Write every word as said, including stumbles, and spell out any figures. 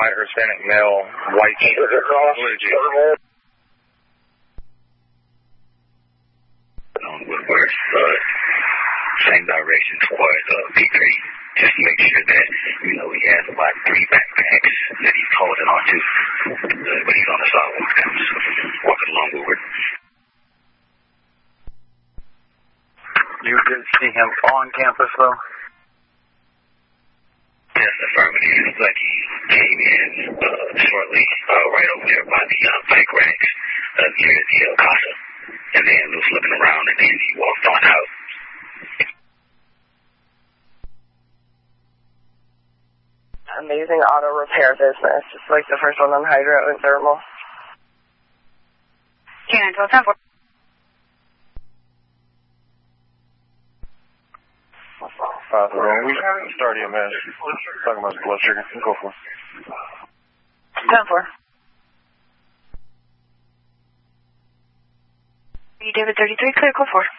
white Hispanic male, white blue jeans. On Woodward, uh, same direction towards uh, P three. Just to make sure that, you know, he has about three backpacks that he's holding on to. Uh, but he's on the sidewalk now, so walking along Woodward. You did see him on campus, though? Yes, affirmative. It looks like he came in uh, shortly, uh, right over there by the uh, bike racks uh, near the uh, Casa. And then was looking around, and then he walked on out. Amazing auto repair business. It's like the first one on Hydro and Thermal. Cannon, twelve ten four. Uh, wrong. We start E M S. Talking about his blood sugar. Go for it. ten four. You David thirty-three, clear, go for it.